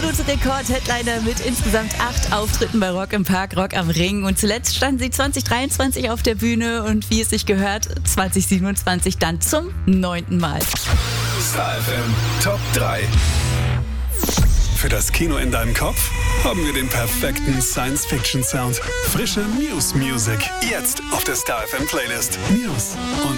Absolute Rekord-Headliner mit insgesamt 8 Auftritten bei Rock im Park, Rock am Ring. Und zuletzt standen sie 2023 auf der Bühne und wie es sich gehört, 2027 dann zum 9. Mal. Star FM Top 3. Für das Kino in deinem Kopf haben wir den perfekten Science-Fiction-Sound. Frische Muse Music. Jetzt auf der Star FM Playlist. Muse und